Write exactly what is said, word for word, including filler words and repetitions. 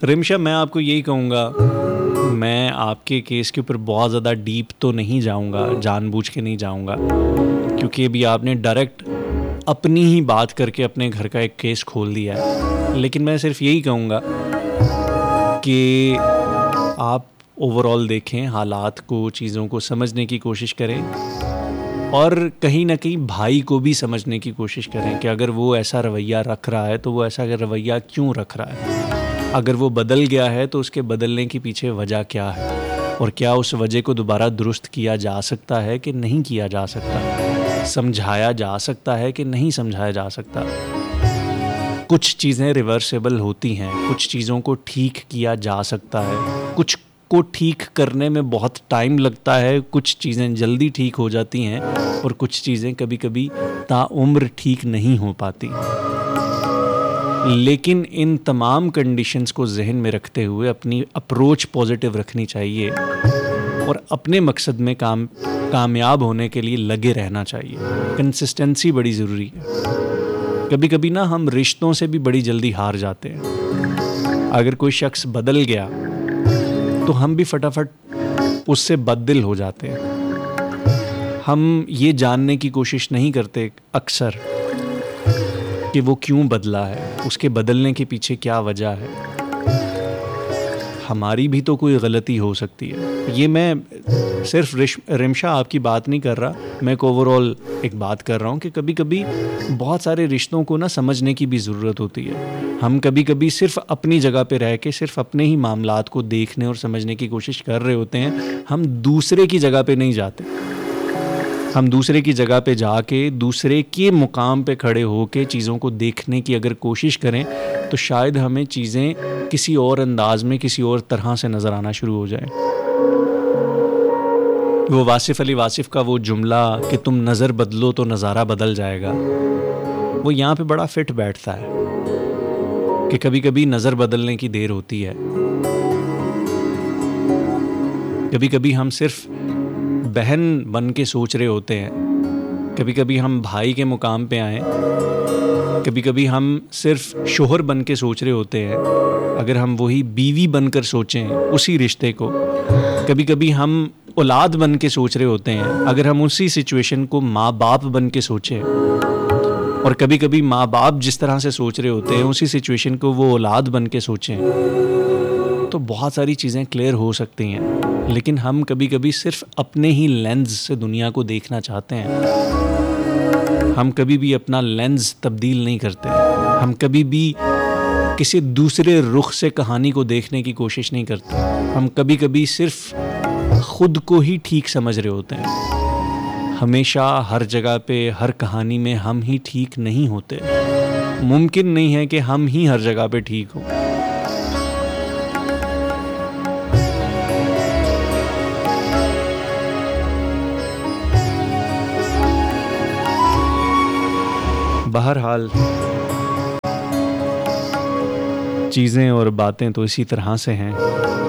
रिमशा, मैं आपको यही कहूँगा, मैं आपके केस के ऊपर बहुत ज़्यादा डीप तो नहीं जाऊँगा, जानबूझ के नहीं जाऊँगा, क्योंकि अभी आपने डायरेक्ट अपनी ही बात करके अपने घर का एक केस खोल दिया है। लेकिन मैं सिर्फ यही कहूँगा कि आप ओवरऑल देखें हालात को, चीज़ों को समझने की कोशिश करें, और कहीं ना कहीं भाई को भी समझने की कोशिश करें कि अगर वो ऐसा रवैया रख रहा है तो वो ऐसा रवैया क्यों रख रहा है। अगर वो बदल गया है तो उसके बदलने के पीछे वजह क्या है, और क्या उस वजह को दोबारा दुरुस्त किया जा सकता है कि नहीं किया जा सकता, समझाया जा सकता है कि नहीं समझाया जा सकता। कुछ चीज़ें रिवर्सेबल होती हैं, कुछ चीज़ों को ठीक किया जा सकता है, कुछ को ठीक करने में बहुत टाइम लगता है, कुछ चीज़ें जल्दी ठीक हो जाती हैं, और कुछ चीज़ें कभी कभी ताउम्र ठीक नहीं हो पाती। लेकिन इन तमाम कंडीशंस को जहन में रखते हुए अपनी अप्रोच पॉजिटिव रखनी चाहिए और अपने मकसद में काम कामयाब होने के लिए लगे रहना चाहिए। कंसिस्टेंसी बड़ी ज़रूरी है। कभी कभी ना हम रिश्तों से भी बड़ी जल्दी हार जाते हैं। अगर कोई शख्स बदल गया तो हम भी फटाफट उससे बददिल हो जाते हैं। हम ये जानने की कोशिश नहीं करते अक्सर कि वो क्यों बदला है, उसके बदलने के पीछे क्या वजह है। हमारी भी तो कोई गलती हो सकती है। ये मैं सिर्फ रिमशा आपकी बात नहीं कर रहा, मैं एक ओवरऑल एक बात कर रहा हूँ कि कभी कभी बहुत सारे रिश्तों को ना समझने की भी ज़रूरत होती है। हम कभी कभी सिर्फ अपनी जगह पे रह के सिर्फ अपने ही मामलात को देखने और समझने की कोशिश कर रहे होते हैं। हम दूसरे की जगह पे नहीं जाते। हम दूसरे की जगह पे जाके दूसरे के मुकाम पे खड़े होके चीज़ों को देखने की अगर कोशिश करें तो शायद हमें चीज़ें किसी और अंदाज में, किसी और तरह से नज़र आना शुरू हो जाए। वो वासिफ़ अली वासिफ़ का वो जुमला कि तुम नज़र बदलो तो नज़ारा बदल जाएगा, वो यहाँ पे बड़ा फिट बैठता है कि कभी कभी नज़र बदलने की देर होती है। कभी कभी हम सिर्फ बहन बन के सोच रहे होते हैं, कभी कभी हम भाई के मुकाम पे आए, कभी कभी हम सिर्फ शोहर बन के सोच रहे होते हैं। अगर हम वही बीवी बनकर सोचें उसी रिश्ते को, कभी कभी हम औलाद बन के सोच रहे होते हैं। अगर हम उसी सिचुएशन को माँ बाप बन के सोचें, और कभी कभी माँ बाप जिस तरह से सोच रहे होते हैं उसी सिचुएशन को वो औलाद बन के सोचें, तो बहुत सारी चीज़ें क्लियर हो सकती हैं। लेकिन हम कभी कभी सिर्फ अपने ही लेंस से दुनिया को देखना चाहते हैं। हम कभी भी अपना लेंस तब्दील नहीं करते। हम कभी भी किसी दूसरे रुख से कहानी को देखने की कोशिश नहीं करते। हम कभी कभी सिर्फ खुद को ही ठीक समझ रहे होते हैं। हमेशा हर जगह पे हर कहानी में हम ही ठीक नहीं होते। मुमकिन नहीं है कि हम ही हर जगह पे ठीक हों। बहरहाल चीज़ें और बातें तो इसी तरह से हैं।